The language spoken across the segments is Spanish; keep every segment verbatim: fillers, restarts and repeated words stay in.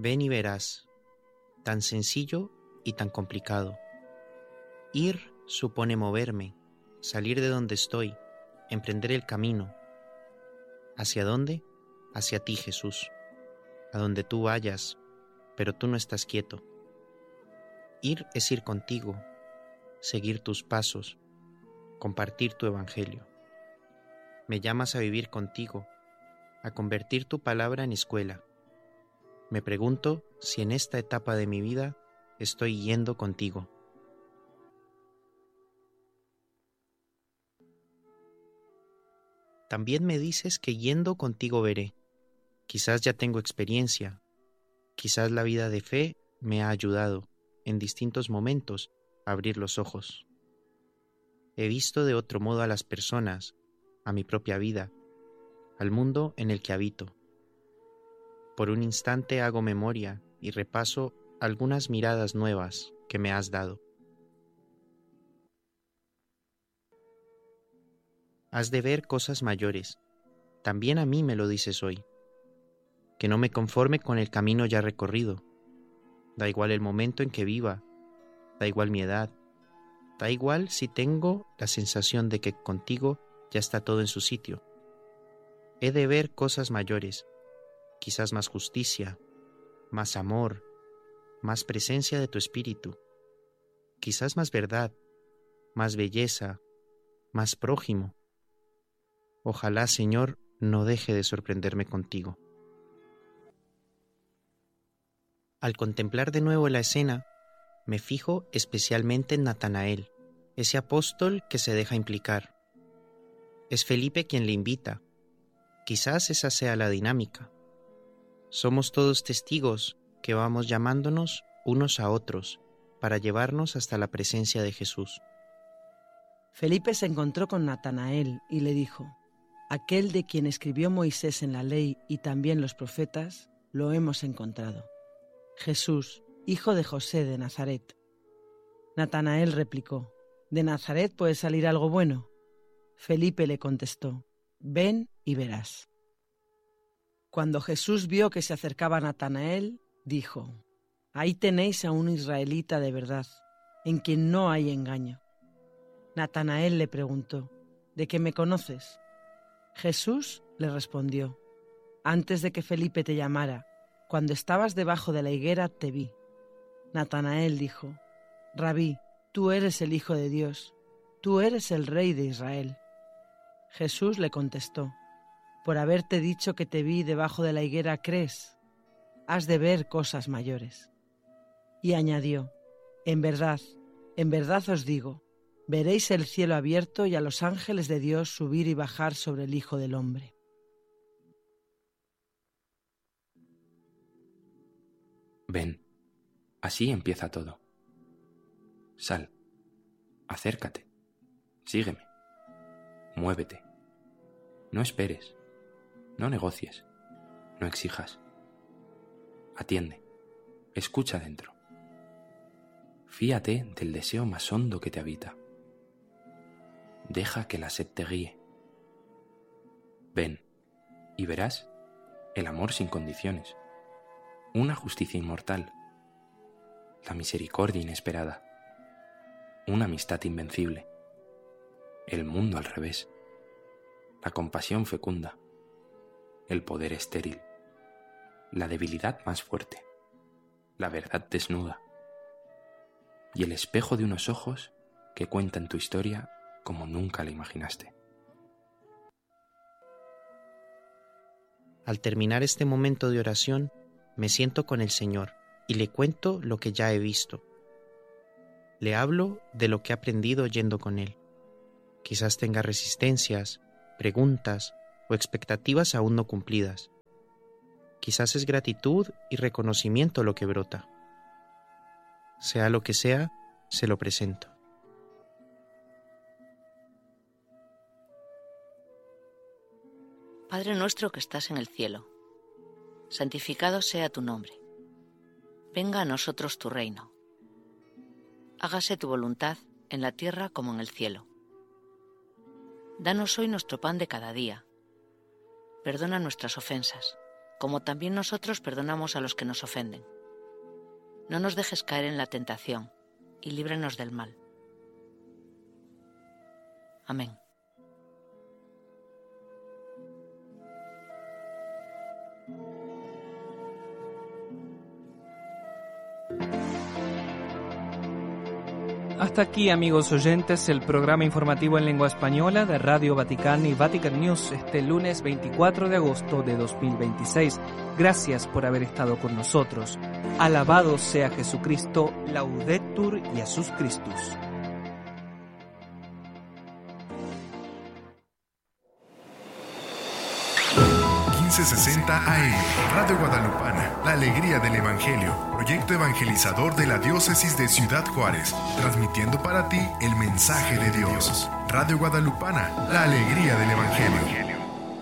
Ven y verás, tan sencillo y tan complicado. Ir supone moverme, salir de donde estoy, emprender el camino. ¿Hacia dónde? Hacia ti, Jesús. A donde tú vayas, pero tú no estás quieto. Ir es ir contigo, seguir tus pasos, compartir tu evangelio. Me llamas a vivir contigo, a convertir tu palabra en escuela. Me pregunto si en esta etapa de mi vida estoy yendo contigo. También me dices que yendo contigo veré. Quizás ya tengo experiencia, quizás la vida de fe me ha ayudado en distintos momentos a abrir los ojos. He visto de otro modo a las personas, a mi propia vida, al mundo en el que habito. Por un instante hago memoria y repaso algunas miradas nuevas que me has dado. Has de ver cosas mayores. También a mí me lo dices hoy. Que no me conforme con el camino ya recorrido. Da igual el momento en que viva, da igual mi edad, da igual si tengo la sensación de que contigo ya está todo en su sitio. He de ver cosas mayores, quizás más justicia, más amor, más presencia de tu espíritu, quizás más verdad, más belleza, más prójimo. Ojalá, Señor, no deje de sorprenderme contigo. Al contemplar de nuevo la escena, me fijo especialmente en Natanael, ese apóstol que se deja implicar. Es Felipe quien le invita. Quizás esa sea la dinámica. Somos todos testigos que vamos llamándonos unos a otros para llevarnos hasta la presencia de Jesús. Felipe se encontró con Natanael y le dijo: aquel de quien escribió Moisés en la ley y también los profetas, lo hemos encontrado. Jesús, hijo de José de Nazaret. Natanael replicó: ¿de Nazaret puede salir algo bueno? Felipe le contestó: ven y verás. Cuando Jesús vio que se acercaba a Natanael, dijo: ahí tenéis a un israelita de verdad, en quien no hay engaño. Natanael le preguntó: ¿de qué me conoces? Jesús le respondió: antes de que Felipe te llamara, cuando estabas debajo de la higuera te vi. Natanael dijo: Rabí, tú eres el Hijo de Dios, tú eres el Rey de Israel. Jesús le contestó: por haberte dicho que te vi debajo de la higuera, ¿crees? Has de ver cosas mayores. Y añadió: en verdad, en verdad os digo, veréis el cielo abierto y a los ángeles de Dios subir y bajar sobre el Hijo del Hombre. Ven, así empieza todo. Sal, acércate, sígueme, muévete. No esperes, no negocies, no exijas. Atiende, escucha dentro. Fíate del deseo más hondo que te habita. Deja que la sed te guíe. Ven y verás el amor sin condiciones, una justicia inmortal, la misericordia inesperada, una amistad invencible, el mundo al revés, la compasión fecunda, el poder estéril, la debilidad más fuerte, la verdad desnuda y el espejo de unos ojos que cuentan tu historia como nunca la imaginaste. Al terminar este momento de oración, me siento con el Señor y le cuento lo que ya he visto. Le hablo de lo que he aprendido yendo con Él. Quizás tenga resistencias, preguntas o expectativas aún no cumplidas. Quizás es gratitud y reconocimiento lo que brota. Sea lo que sea, se lo presento. Padre nuestro que estás en el cielo, santificado sea tu nombre. Venga a nosotros tu reino. Hágase tu voluntad en la tierra como en el cielo. Danos hoy nuestro pan de cada día. Perdona nuestras ofensas, como también nosotros perdonamos a los que nos ofenden. No nos dejes caer en la tentación, y líbranos del mal. Amén. Hasta aquí, amigos oyentes, el programa informativo en lengua española de Radio Vaticana y Vatican News este lunes veinticuatro de agosto de dos mil veintiséis. Gracias por haber estado con nosotros. Alabado sea Jesucristo, Laudetur Jesus Christus. quince sesenta A M, Radio Guadalupana, la alegría del Evangelio, proyecto evangelizador de la Diócesis de Ciudad Juárez, transmitiendo para ti el mensaje de Dios. Radio Guadalupana, la alegría del Evangelio.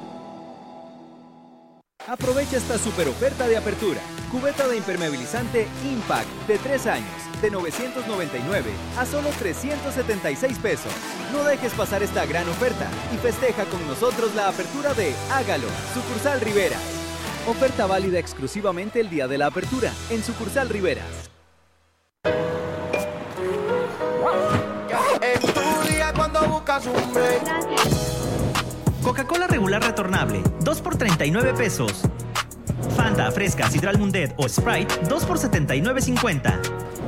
Aprovecha esta super oferta de apertura. Cubeta de impermeabilizante Impact de tres años, de novecientos noventa y nueve a solo trescientos setenta y seis pesos. No dejes pasar esta gran oferta y festeja con nosotros la apertura de Hágalo, Sucursal Riveras. Oferta válida exclusivamente el día de la apertura en Sucursal Riveras. En tu día cuando buscas un break. Coca-Cola regular retornable, dos por treinta y nueve pesos. Fanta, Fresca, Sidral Mundet o Sprite, dos por setenta y nueve cincuenta.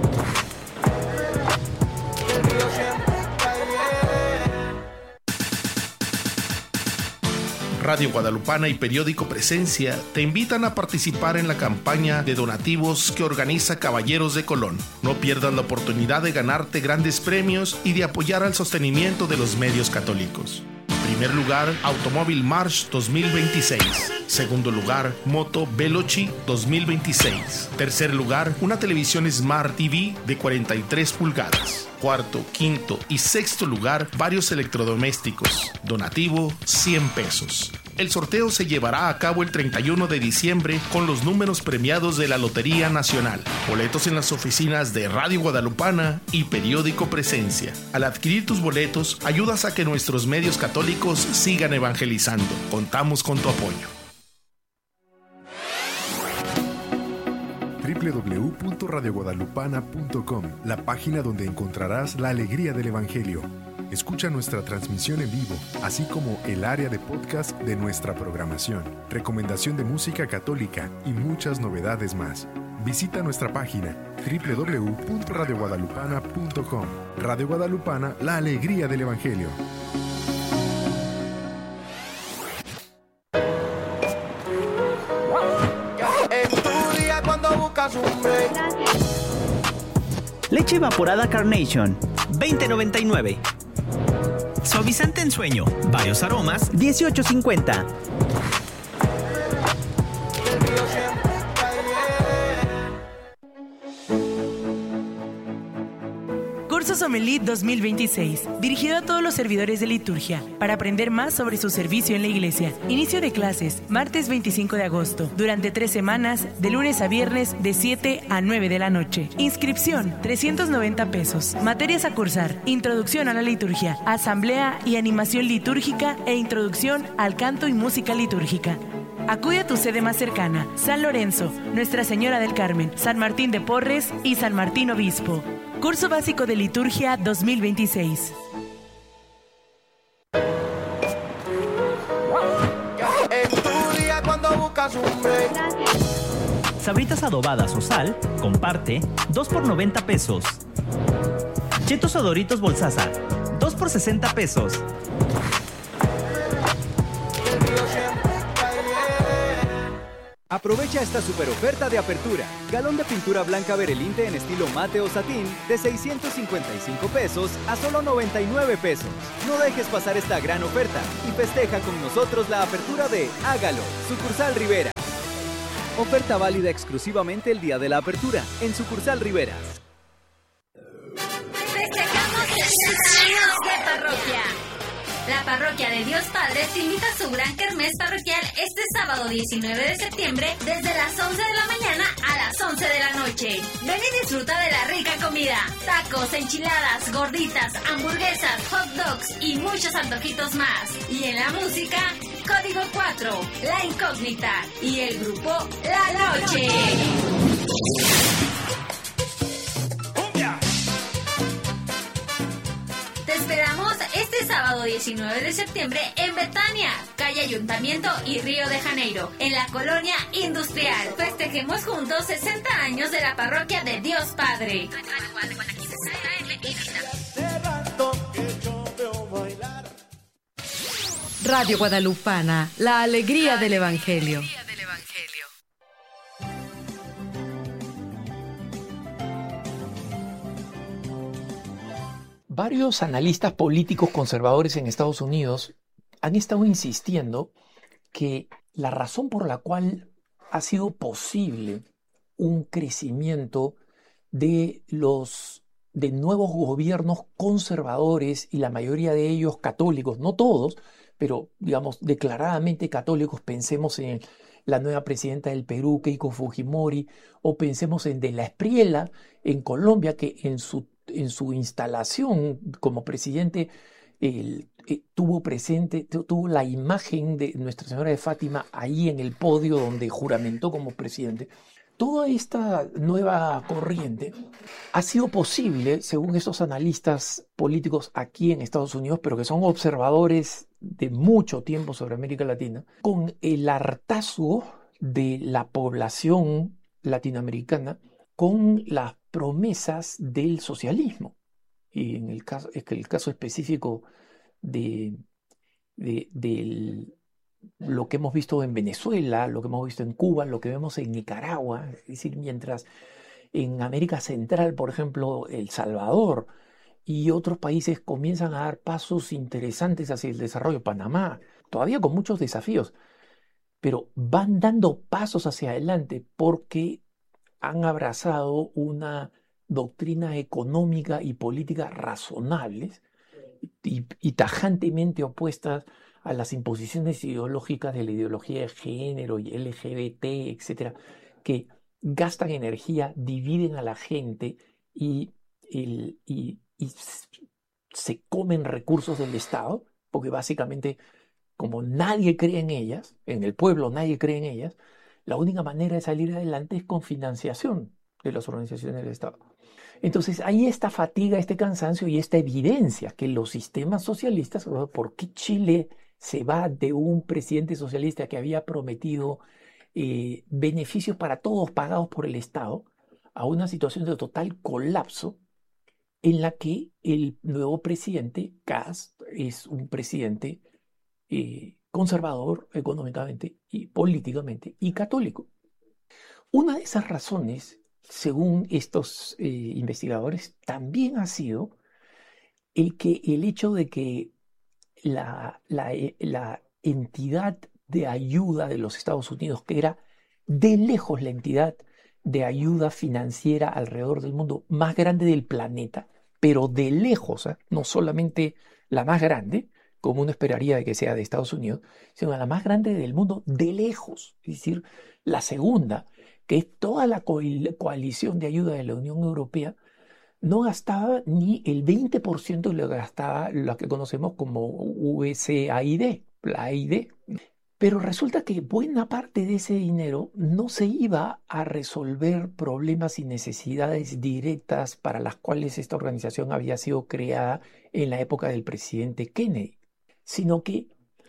Radio Guadalupana y Periódico Presencia te invitan a participar en la campaña de donativos que organiza Caballeros de Colón. No pierdas la oportunidad de ganarte grandes premios y de apoyar al sostenimiento de los medios católicos. Primer lugar, Automóvil March dos mil veintiséis. Segundo lugar, Moto Veloci dos mil veintiséis. Tercer lugar, una televisión Smart T V de cuarenta y tres pulgadas. Cuarto, quinto y sexto lugar, varios electrodomésticos. Donativo, cien pesos. El sorteo se llevará a cabo el treinta y uno de diciembre con los números premiados de la Lotería Nacional. Boletos en las oficinas de Radio Guadalupana y Periódico Presencia. Al adquirir tus boletos, ayudas a que nuestros medios católicos sigan evangelizando. Contamos con tu apoyo. doble u doble u doble u punto radio guadalupana punto com, la página donde encontrarás la alegría del Evangelio. Escucha nuestra transmisión en vivo, así como el área de podcast de nuestra programación, recomendación de música católica y muchas novedades más. Visita nuestra página doble u doble u doble u punto radio guadalupana punto com. Radio Guadalupana, la alegría del Evangelio. Leche evaporada Carnation, veinte noventa y nueve. Suavizante en sueño, varios aromas, dieciocho cincuenta. Curso Sommelier dos mil veintiséis, dirigido a todos los servidores de liturgia, para aprender más sobre su servicio en la iglesia. Inicio de clases, martes veinticinco de agosto, durante tres semanas, de lunes a viernes, de siete a nueve de la noche. Inscripción, trescientos noventa pesos. Materias a cursar, introducción a la liturgia, asamblea y animación litúrgica e introducción al canto y música litúrgica. Acude a tu sede más cercana, San Lorenzo, Nuestra Señora del Carmen, San Martín de Porres y San Martín Obispo. Curso Básico de Liturgia dos mil veintiséis. En tu día cuando buscas un break. Sabritas adobadas o sal, comparte, dos por noventa pesos. Chetos o Doritos Bolsaza, dos por sesenta pesos. Aprovecha esta super oferta de apertura. Galón de pintura blanca Berelinte en estilo mate o satín de seiscientos cincuenta y cinco pesos a solo noventa y nueve pesos. No dejes pasar esta gran oferta y festeja con nosotros la apertura de Hágalo, Sucursal Rivera. Oferta válida exclusivamente el día de la apertura en Sucursal Riveras. Festejamos sesenta años de parroquia. La Parroquia de Dios Padre te invita a su gran kermés parroquial este sábado diecinueve de septiembre desde las once de la mañana a las once de la noche. Ven y disfruta de la rica comida, tacos, enchiladas, gorditas, hamburguesas, hot dogs y muchos antojitos más. Y en la música, Código cuatro, La Incógnita y el grupo La Noche. Te esperamos este sábado diecinueve de septiembre en Betania, calle Ayuntamiento y Río de Janeiro, en la colonia industrial. Festejemos juntos sesenta años de la parroquia de Dios Padre. Radio Guadalupana, la alegría del Evangelio. Varios analistas políticos conservadores en Estados Unidos han estado insistiendo que la razón por la cual ha sido posible un crecimiento de los de nuevos gobiernos conservadores y la mayoría de ellos católicos, no todos, pero digamos declaradamente católicos, pensemos en la nueva presidenta del Perú, Keiko Fujimori, o pensemos en De la Espriella en Colombia, que en su en su instalación como presidente eh, eh, tuvo presente, tuvo la imagen de Nuestra Señora de Fátima ahí en el podio donde juramentó como presidente. Toda esta nueva corriente ha sido posible, según estos analistas políticos aquí en Estados Unidos, pero que son observadores de mucho tiempo sobre América Latina, con el hartazgo de la población latinoamericana con las promesas del socialismo. Y en el caso, es que el caso específico de, de, de lo que hemos visto en Venezuela, lo que hemos visto en Cuba, lo que vemos en Nicaragua, es decir, mientras en América Central, por ejemplo, El Salvador y otros países comienzan a dar pasos interesantes hacia el desarrollo, Panamá, todavía con muchos desafíos, pero van dando pasos hacia adelante porque han abrazado una doctrina económica y política razonables y, y tajantemente opuestas a las imposiciones ideológicas de la ideología de género y L G B T, etcétera, que gastan energía, dividen a la gente y, el, y, y se comen recursos del Estado, porque básicamente, como nadie cree en ellas, en el pueblo nadie cree en ellas, la única manera de salir adelante es con financiación de las organizaciones del Estado. Entonces, hay esta fatiga, este cansancio y esta evidencia que los sistemas socialistas, ¿por qué Chile se va de un presidente socialista que había prometido eh, beneficios para todos pagados por el Estado a una situación de total colapso en la que el nuevo presidente, Kast, es un presidente eh, conservador económicamente y políticamente y católico? Una de esas razones, según estos eh, investigadores, también ha sido el, que, el hecho de que la, la, la entidad de ayuda de los Estados Unidos, que era de lejos la entidad de ayuda financiera alrededor del mundo más grande del planeta, pero de lejos, ¿eh? No solamente la más grande, como uno esperaría de que sea de Estados Unidos, sino la más grande del mundo de lejos, es decir, la segunda, que es toda la co- coalición de ayuda de la Unión Europea, no gastaba ni el veinte por ciento de lo que gastaba lo que conocemos como U S A I D, la A I D. Pero resulta que buena parte de ese dinero no se iba a resolver problemas y necesidades directas para las cuales esta organización había sido creada en la época del presidente Kennedy, sino que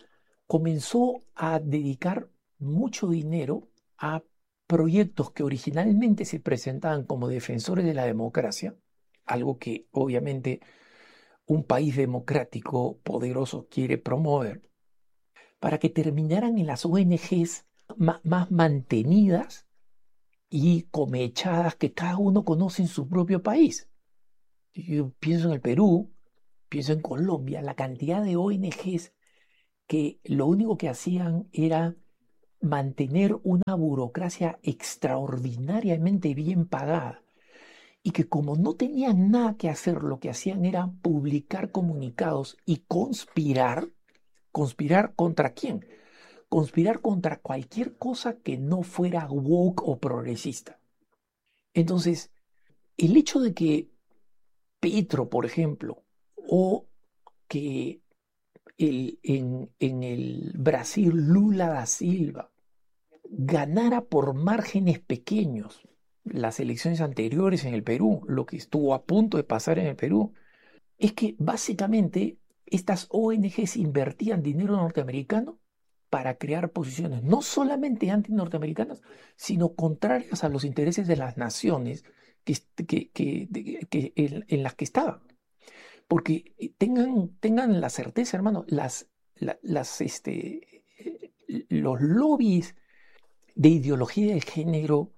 comenzó a dedicar mucho dinero a proyectos que originalmente se presentaban como defensores de la democracia, algo que obviamente un país democrático poderoso quiere promover, para que terminaran en las O N Ges más, más mantenidas y comechadas que cada uno conoce en su propio país. Yo pienso en el Perú, pienso en Colombia, la cantidad de O N Ges que lo único que hacían era mantener una burocracia extraordinariamente bien pagada y que como no tenían nada que hacer, lo que hacían era publicar comunicados y conspirar. ¿Conspirar contra quién? Conspirar contra cualquier cosa que no fuera woke o progresista. Entonces, el hecho de que Petro, por ejemplo, o que el, en, en el Brasil Lula da Silva ganara por márgenes pequeños las elecciones anteriores en el Perú, lo que estuvo a punto de pasar en el Perú, es que básicamente estas O N Ges invertían dinero norteamericano para crear posiciones no solamente anti-norteamericanas, sino contrarias a los intereses de las naciones que, que, que, que en, en las que estaban. Porque tengan, tengan la certeza, hermano, las, la, las, este, los lobbies de ideología de género,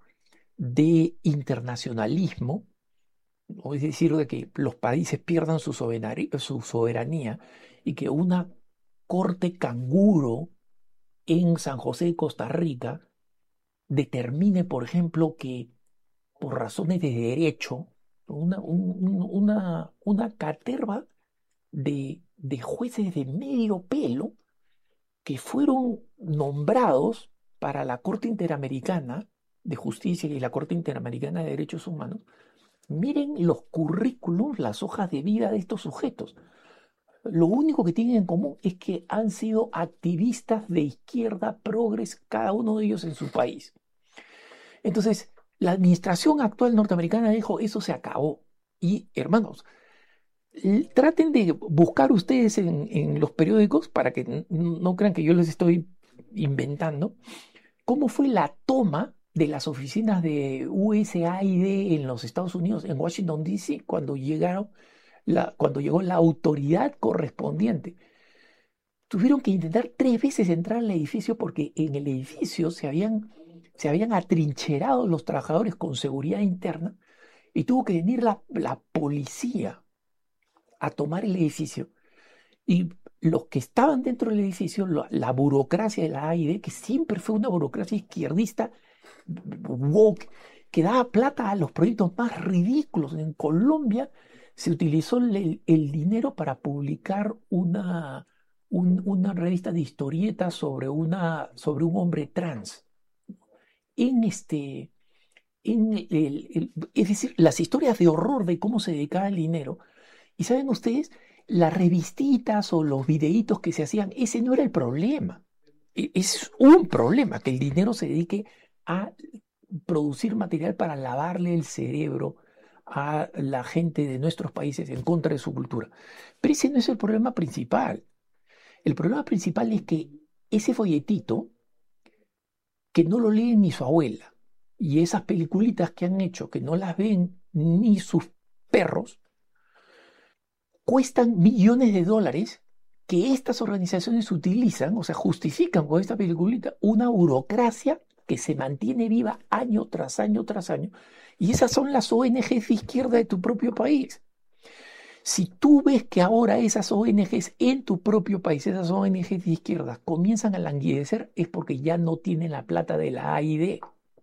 de internacionalismo, ¿no? Es decir, de que los países pierdan su soberanía, su soberanía y que una corte canguro en San José de Costa Rica determine, por ejemplo, que por razones de derecho, una, un, una, una caterva de, de jueces de medio pelo que fueron nombrados para la Corte Interamericana de Justicia y la Corte Interamericana de Derechos Humanos, miren los currículums, las hojas de vida de estos sujetos. Lo único que tienen en común es que han sido activistas de izquierda, progres, cada uno de ellos en su país. Entonces, la administración actual norteamericana dijo, eso se acabó. Y, hermanos, traten de buscar ustedes en, en los periódicos, para que no crean que yo les estoy inventando, cómo fue la toma de las oficinas de U S A I D en los Estados Unidos, en Washington, D C, cuando llegaron, la, cuando llegó la autoridad correspondiente. Tuvieron que intentar tres veces entrar al edificio porque en el edificio se habían, se habían atrincherado los trabajadores con seguridad interna y tuvo que venir la, la policía a tomar el edificio. Y los que estaban dentro del edificio, la, la burocracia de la A I D, que siempre fue una burocracia izquierdista, woke, que daba plata a los proyectos más ridículos. En Colombia se utilizó el, el dinero para publicar una, un, una revista de historietas sobre, una, sobre un hombre trans. En este, en el, el, es decir, las historias de horror de cómo se dedicaba el dinero. Y saben ustedes, las revistitas o los videitos que se hacían, ese no era el problema. Es un problema que el dinero se dedique a producir material para lavarle el cerebro a la gente de nuestros países en contra de su cultura. Pero ese no es el problema principal. El problema principal es que ese folletito, que no lo lee ni su abuela, y esas peliculitas que han hecho, que no las ven ni sus perros, cuestan millones de dólares que estas organizaciones utilizan, o sea, justifican con esta peliculita una burocracia que se mantiene viva año tras año tras año. Y esas son las O N Ges de izquierda de tu propio país. Si tú ves que ahora esas O N Ges en tu propio país, esas O N Ges de izquierda, comienzan a languidecer, es porque ya no tienen la plata de la A I D.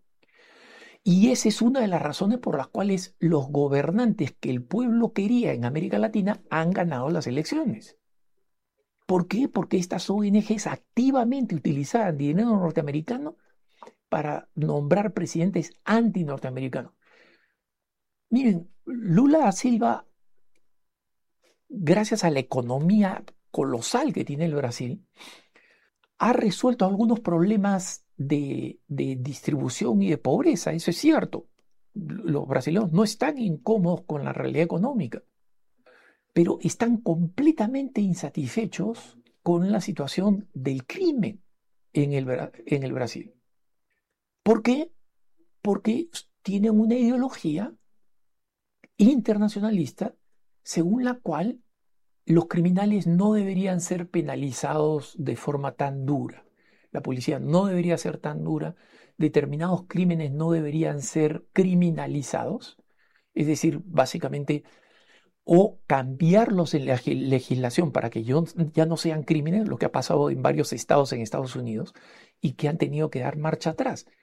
Y esa es una de las razones por las cuales los gobernantes que el pueblo quería en América Latina han ganado las elecciones. ¿Por qué? Porque estas O N Ges activamente utilizaban dinero norteamericano para nombrar presidentes anti-norteamericanos. Miren, Lula da Silva, gracias a la economía colosal que tiene el Brasil, ha resuelto algunos problemas de, de distribución y de pobreza. Eso es cierto. Los brasileños no están incómodos con la realidad económica, pero están completamente insatisfechos con la situación del crimen en el, en el Brasil. ¿Por qué? Porque tienen una ideología internacionalista según la cual los criminales no deberían ser penalizados de forma tan dura. La policía no debería ser tan dura, determinados crímenes no deberían ser criminalizados, es decir, básicamente, o cambiarlos en la legislación para que ya no sean crímenes, lo que ha pasado en varios estados en Estados Unidos y que han tenido que dar marcha atrás.